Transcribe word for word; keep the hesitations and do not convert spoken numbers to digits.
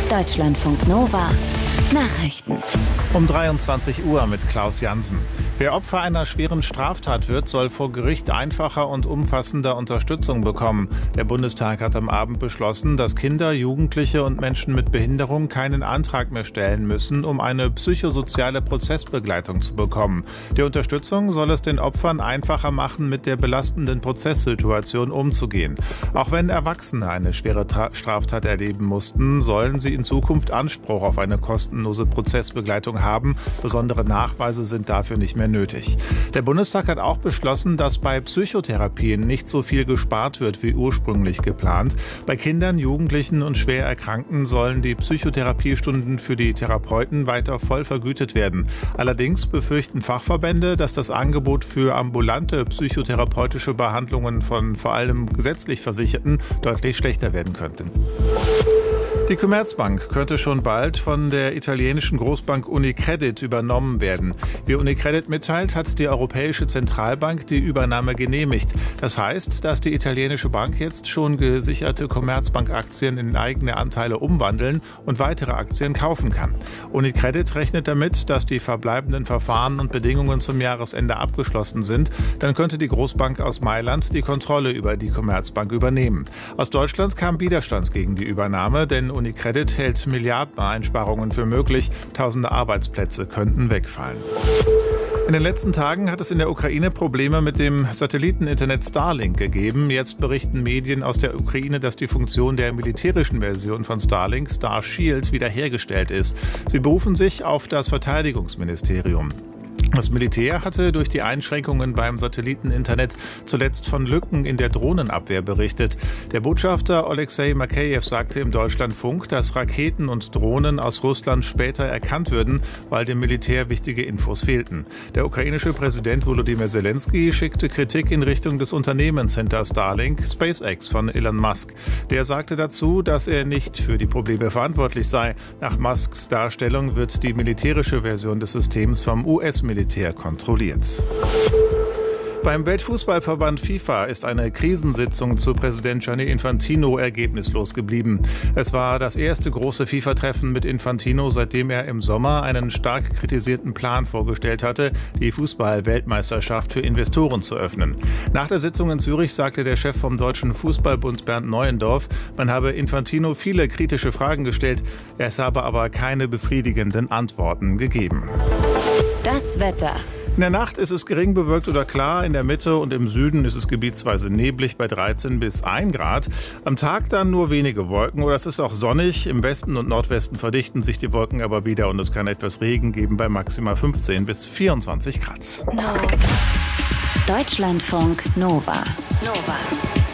Deutschlandfunk Nova Nachrichten. Um dreiundzwanzig Uhr mit Klaus Jansen. Wer Opfer einer schweren Straftat wird, soll vor Gericht einfacher und umfassender Unterstützung bekommen. Der Bundestag hat am Abend beschlossen, dass Kinder, Jugendliche und Menschen mit Behinderung keinen Antrag mehr stellen müssen, um eine psychosoziale Prozessbegleitung zu bekommen. Die Unterstützung soll es den Opfern einfacher machen, mit der belastenden Prozesssituation umzugehen. Auch wenn Erwachsene eine schwere Tra- Straftat erleben mussten, sollen sie in Zukunft Anspruch auf eine kostenlose Prozessbegleitung haben. Besondere Nachweise sind dafür nicht mehr nötig. Der Bundestag hat auch beschlossen, dass bei Psychotherapien nicht so viel gespart wird wie ursprünglich geplant. Bei Kindern, Jugendlichen und schwer Erkrankten sollen die Psychotherapiestunden für die Therapeuten weiter voll vergütet werden. Allerdings befürchten Fachverbände, dass das Angebot für ambulante psychotherapeutische Behandlungen von vor allem gesetzlich Versicherten deutlich schlechter werden könnte. Die Commerzbank könnte schon bald von der italienischen Großbank Unicredit übernommen werden. Wie Unicredit mitteilt, hat die Europäische Zentralbank die Übernahme genehmigt. Das heißt, dass die italienische Bank jetzt schon gesicherte Commerzbank-Aktien in eigene Anteile umwandeln und weitere Aktien kaufen kann. Unicredit rechnet damit, dass die verbleibenden Verfahren und Bedingungen zum Jahresende abgeschlossen sind. Dann könnte die Großbank aus Mailand die Kontrolle über die Commerzbank übernehmen. Aus Deutschland kam Widerstand gegen die Übernahme, denn Unicredit hält Milliardeneinsparungen für möglich. Tausende Arbeitsplätze könnten wegfallen. In den letzten Tagen hat es in der Ukraine Probleme mit dem Satelliteninternet Starlink gegeben. Jetzt berichten Medien aus der Ukraine, dass die Funktion der militärischen Version von Starlink, Starshield, wiederhergestellt ist. Sie berufen sich auf das Verteidigungsministerium. Das Militär hatte durch die Einschränkungen beim Satelliteninternet zuletzt von Lücken in der Drohnenabwehr berichtet. Der Botschafter Oleksiy Makeyev sagte im Deutschlandfunk, dass Raketen und Drohnen aus Russland später erkannt würden, weil dem Militär wichtige Infos fehlten. Der ukrainische Präsident Volodymyr Zelensky schickte Kritik in Richtung des Unternehmens hinter Starlink, SpaceX von Elon Musk. Der sagte dazu, dass er nicht für die Probleme verantwortlich sei. Nach Musks Darstellung wird die militärische Version des Systems vom U S-Militär kontrolliert. Beim Weltfußballverband FIFA ist eine Krisensitzung zu Präsident Gianni Infantino ergebnislos geblieben. Es war das erste große FIFA-Treffen mit Infantino, seitdem er im Sommer einen stark kritisierten Plan vorgestellt hatte, die Fußball-Weltmeisterschaft für Investoren zu öffnen. Nach der Sitzung in Zürich sagte der Chef vom Deutschen Fußballbund Bernd Neuendorf, man habe Infantino viele kritische Fragen gestellt, es habe aber keine befriedigenden Antworten gegeben. Das Wetter. In der Nacht ist es gering bewölkt oder klar, in der Mitte und im Süden ist es gebietsweise neblig bei dreizehn bis ein Grad. Am Tag dann nur wenige Wolken oder es ist auch sonnig. Im Westen und Nordwesten verdichten sich die Wolken aber wieder und es kann etwas Regen geben bei maximal fünfzehn bis vierundzwanzig Grad. No. Deutschlandfunk Nova. Nova.